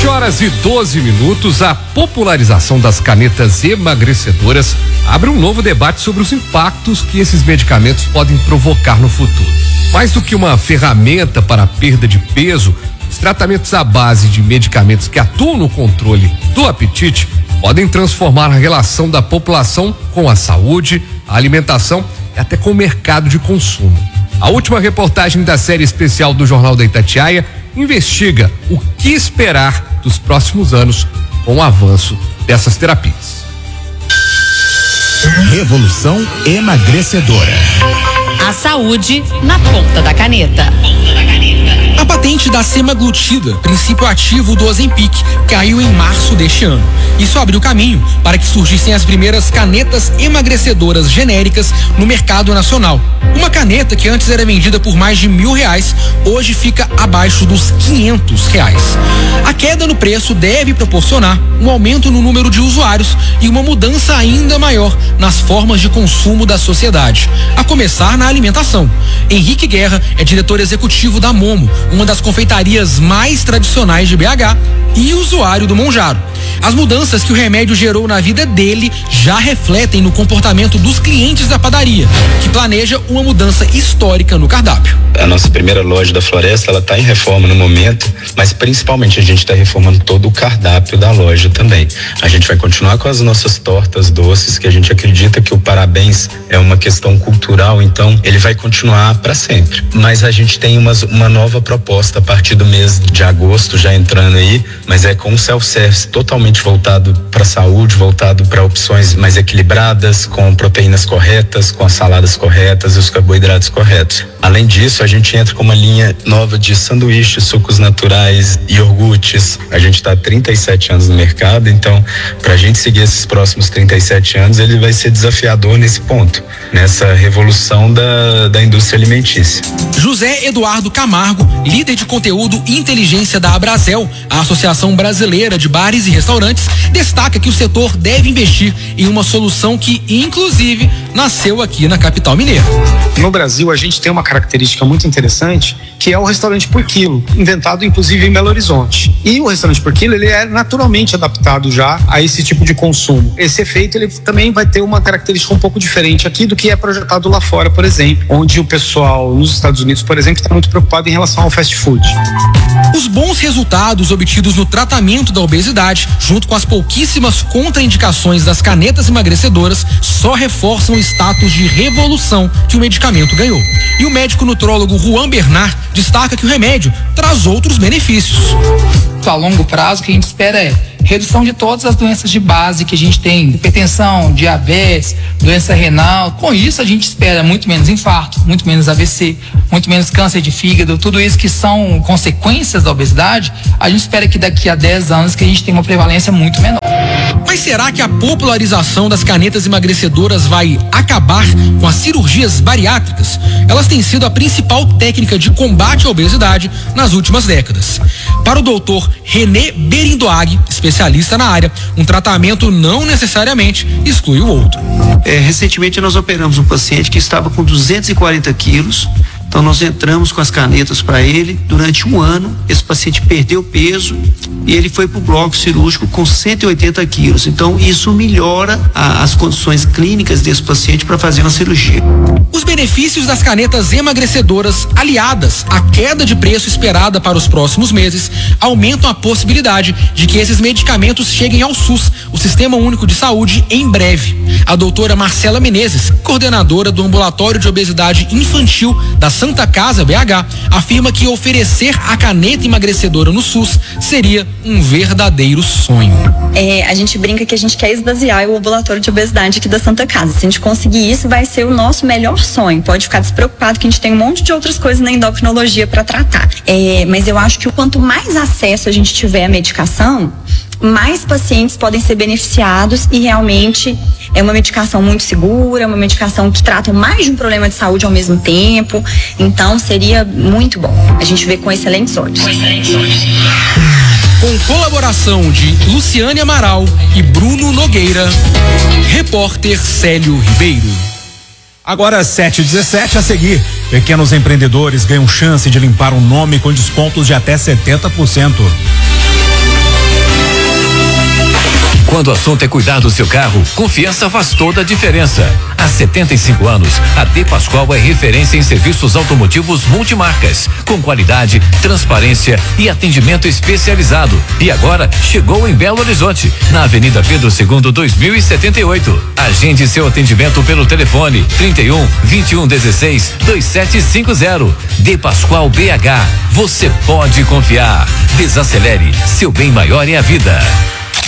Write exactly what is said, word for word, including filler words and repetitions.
sete horas e doze minutos, a popularização das canetas emagrecedoras abre um novo debate sobre os impactos que esses medicamentos podem provocar no futuro. Mais do que uma ferramenta para a perda de peso, os tratamentos à base de medicamentos que atuam no controle do apetite podem transformar a relação da população com a saúde, a alimentação e até com o mercado de consumo. A última reportagem da série especial do Jornal da Itatiaia investiga o que esperar dos próximos anos com o avanço dessas terapias. Revolução emagrecedora. A saúde na ponta da caneta. A patente da semaglutida, princípio ativo do Ozempic, caiu em março deste ano. Isso abriu caminho para que surgissem as primeiras canetas emagrecedoras genéricas no mercado nacional. Uma caneta que antes era vendida por mais de mil reais, hoje fica abaixo dos quinhentos reais. A queda no preço deve proporcionar um aumento no número de usuários e uma mudança ainda maior nas formas de consumo da sociedade, a começar na alimentação. Henrique Guerra é diretor executivo da Momo, uma das confeitarias mais tradicionais de B H e usuário do Monjaro. As mudanças que o remédio gerou na vida dele já refletem no comportamento dos clientes da padaria, que planeja uma mudança histórica no cardápio. A nossa primeira loja da Floresta, ela está em reforma no momento, mas principalmente a gente está reformando todo o cardápio da loja também. A gente vai continuar com as nossas tortas doces, que a gente acredita que o parabéns é uma questão cultural, então ele vai continuar para sempre. Mas a gente tem uma, uma nova proposta a partir do mês de agosto, já entrando aí, mas é com um self-service totalmente voltado para a saúde, voltado para opções mais equilibradas, com proteínas corretas, com as saladas corretas e os carboidratos corretos. Além disso, a gente entra com uma linha nova de sanduíches, sucos naturais, iogurtes. A gente está há trinta e sete anos no mercado, então para a gente seguir esses próximos trinta e sete anos, ele vai ser desafiador nesse ponto, nessa revolução da, da indústria alimentícia. José Eduardo Camargo, líder de conteúdo e inteligência da Abrazel, a Associação Brasileira de Bares e Restaurantes, destaca que o setor deve investir em uma solução que, inclusive, nasceu aqui na capital mineira. No Brasil, a gente tem uma característica muito interessante, que é o restaurante por quilo, inventado inclusive em Belo Horizonte. E o restaurante por quilo, ele é naturalmente adaptado já a esse tipo de consumo. Esse efeito, ele também vai ter uma característica um pouco diferente aqui do que é projetado lá fora, por exemplo, onde o pessoal nos Estados Unidos, por exemplo, está muito preocupado em relação ao fast food. Os bons resultados obtidos no tratamento da obesidade, junto com as pouquíssimas contraindicações das canetas emagrecedoras, só reforçam o status de revolução que o medicamento ganhou. E o médico nutrólogo Juan Bernard destaca que o remédio traz outros benefícios. A longo prazo, o que a gente espera é redução de todas as doenças de base que a gente tem, hipertensão, diabetes, doença renal. Com isso, a gente espera muito menos infarto, muito menos A V C, muito menos câncer de fígado, tudo isso que são consequências da obesidade. A gente espera que daqui a dez anos que a gente tenha uma prevalência muito menor. Mas será que a popularização das canetas emagrecedoras vai acabar com as cirurgias bariátricas? Elas têm sido a principal técnica de combate à obesidade nas últimas décadas. Para o doutor René Berindoag, especialista na área, um tratamento não necessariamente exclui o outro. É, recentemente nós operamos um paciente que estava com duzentos e quarenta quilos. Então nós entramos com as canetas para ele durante um ano. Esse paciente perdeu peso e ele foi para o bloco cirúrgico com cento e oitenta quilos. Então isso melhora a, as condições clínicas desse paciente para fazer uma cirurgia. Os benefícios das canetas emagrecedoras, aliadas à queda de preço esperada para os próximos meses, aumentam a possibilidade de que esses medicamentos cheguem ao SUS, o Sistema Único de Saúde, em breve. A doutora Marcela Menezes, coordenadora do Ambulatório de Obesidade Infantil da Santa Casa B H, afirma que oferecer a caneta emagrecedora no SUS seria um verdadeiro sonho. É, a gente brinca que a gente quer esvaziar o ambulatório de obesidade aqui da Santa Casa. Se a gente conseguir isso, vai ser o nosso melhor sonho. Pode ficar despreocupado que a gente tem um monte de outras coisas na endocrinologia para tratar. É, mas eu acho que quanto mais acesso a gente tiver à medicação, mais pacientes podem ser beneficiados e realmente é uma medicação muito segura, é uma medicação que trata mais de um problema de saúde ao mesmo tempo. Então seria muito bom. A gente vê com excelentes olhos. Com excelentes olhos. Com colaboração de Luciane Amaral e Bruno Nogueira, repórter Célio Ribeiro. Agora sete e dezessete, a seguir, pequenos empreendedores ganham chance de limpar o nome com descontos de até setenta por cento. Quando o assunto é cuidar do seu carro, confiança faz toda a diferença. Há setenta e cinco anos, a De Pascoal é referência em serviços automotivos multimarcas, com qualidade, transparência e atendimento especializado. E agora chegou em Belo Horizonte, na Avenida Pedro segundo, dois mil e setenta e oito. Agende seu atendimento pelo telefone trinta e um, vinte e um, dezesseis, vinte e sete cinquenta. De Pascoal B H. Você pode confiar. Desacelere. Seu bem maior é a vida.